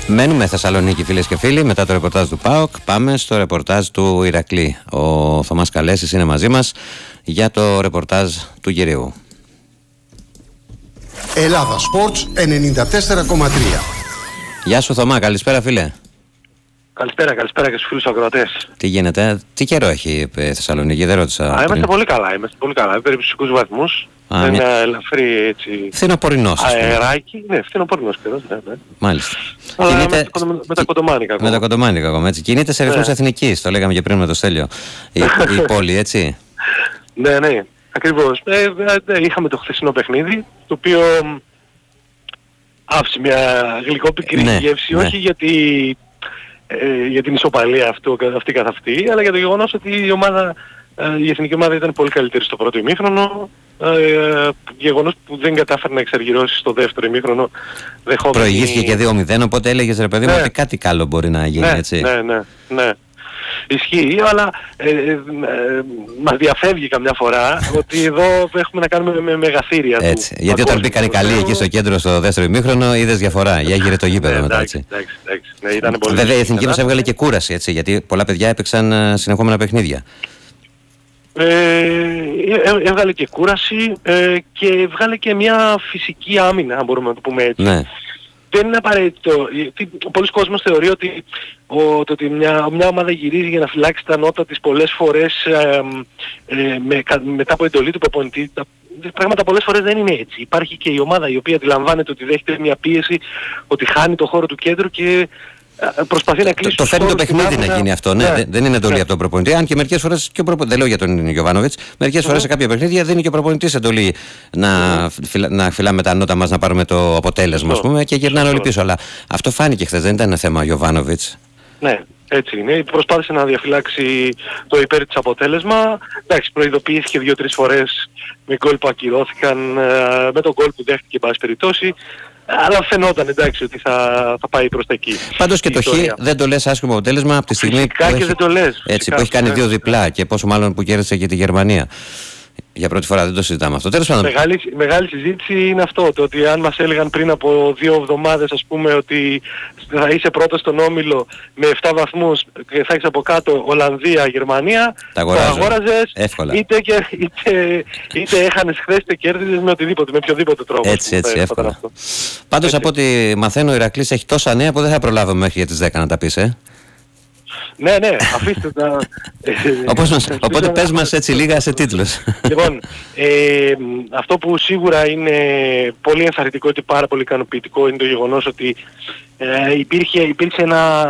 Μένουμε Θεσσαλονίκη, φίλες και φίλοι. Μετά το ρεπορτάζ του ΠΑΟΚ πάμε στο ρεπορτάζ του Ηρακλή. Ο Θωμάς Καλέσης είναι μαζί μας για το ρεπορτάζ του Γυριού. Ελλάδα Sports 94,3. Γεια σου Θωμά, καλησπέρα φίλε. Καλησπέρα και στους φίλους ακροατές. Τι γίνεται, τι καιρό έχει η Θεσσαλονίκη, δεν ρώτησα. Είμαστε πολύ καλά, περίπου στους 20 βαθμούς. Ένα ελαφρύ έτσι φθινοπορεινός αεράκι. Ναι, φθινοπορεινός σχεδόν. Ναι. Μάλιστα. Αλλά κινείται... με τα κοντομάνικα ακόμα. Με τα κοντομάνικα ακόμα, έτσι. Κινείται σε ρυθμούς εθνικής, το λέγαμε και πριν με το Στέλιο. Η πόλη, έτσι. Ναι, ακριβώς. Είχαμε το χθεσινό παιχνίδι, το οποίο άφησε μια γλυκόπικρη γεύση, όχι γιατί για την ισοπαλία αυτή καθ' αυτή, αλλά για το γεγονός ότι η εθνική ομάδα ήταν πολύ καλύτερη στο πρώτο ημίχρονο, γεγονός που δεν κατάφερε να εξαργυρώσει στο δεύτερο ημίχρονο. Προηγήθηκε και 2-0, οπότε έλεγες ρε παιδί μου ότι κάτι καλό μπορεί να γίνει, έτσι. Ναι. Ισχύει, αλλά μας διαφεύγει καμιά φορά ότι εδώ έχουμε να κάνουμε με μεγαθύρια. Έτσι, γιατί όταν μπήκαν οι καλοί εκεί στο κέντρο στο δεύτερο ημίχρονο είδες διαφορά, γύρε το γήπεδο μετά, έτσι. Ναι, ήταν πολύ. Βέβαια η εθνική μας έβγαλε και κούραση, έτσι, γιατί πολλά παιδιά έπαιξαν συνεχόμενα παιχνίδια. Έβγαλε και κούραση και έβγαλε και μια φυσική άμυνα, αν μπορούμε να το πούμε έτσι. Ναι. Δεν είναι απαραίτητο. Πολλοί κόσμος θεωρεί ότι μια ομάδα γυρίζει για να φυλάξει τα νότα της πολλές φορές μετά από εντολή του προπονητή. Τα πράγματα πολλές φορές δεν είναι έτσι. Υπάρχει και η ομάδα η οποία αντιλαμβάνεται ότι δέχεται μια πίεση, ότι χάνει το χώρο του κέντρου και προσπαθεί να κλείσει. Το φέρνει το παιχνίδι να γίνει αυτό. Ναι. Δεν είναι εντολή από τον προπονητή. Αν και μερικές φορές, δεν λέω για τον Γιοβάνοβιτς, μερικές φορές σε κάποια παιχνίδια δίνει και ο προπονητής εντολή να φυλάμε τα νότα μας, να πάρουμε το αποτέλεσμα, ας πούμε, και γυρνάνε όλοι πίσω. Αλλά αυτό φάνηκε χθες, δεν ήταν θέμα Γιοβάνοβιτς. Ναι, έτσι είναι. Προσπάθησε να διαφυλάξει το υπέρ της αποτέλεσμα. Εντάξει, προειδοποιήθηκε 2-3 φορές με γκολ που ακυρώθηκαν, με τον γκολ που δέχτηκε, εν πάση περιπτώσει. Αλλά φαινόταν, εντάξει, ότι θα πάει προς τα εκεί. Πάντως και το Χ δεν το λες άσχημο αποτέλεσμα από τη στιγμή που έχει κάνει 2 διπλά και πόσο μάλλον που κέρδισε και τη Γερμανία. Για πρώτη φορά δεν το συζητάμε αυτό. Τέλος πάντων. Μεγάλη συζήτηση είναι αυτό, το ότι αν μας έλεγαν πριν από 2 εβδομάδες, ας πούμε, ότι θα είσαι πρώτος στον όμιλο με 7 βαθμούς και θα έχεις από κάτω Ολλανδία, Γερμανία, το αγόραζες εύκολα. είτε έχανες χθες είτε κέρδισες με οποιοδήποτε τρόπο. Έτσι, εύκολα. Πάντως από ό,τι μαθαίνω ο Ηρακλής έχει τόσα νέα που δεν θα προλάβουμε μέχρι για τις 10 να τα πεις, Ναι, αφήστε τα... Οπότε πες μας έτσι λίγα σε τίτλους. Λοιπόν, αυτό που σίγουρα είναι πολύ ενθαρρυντικό και πάρα πολύ ικανοποιητικό είναι το γεγονός ότι υπήρξε ένα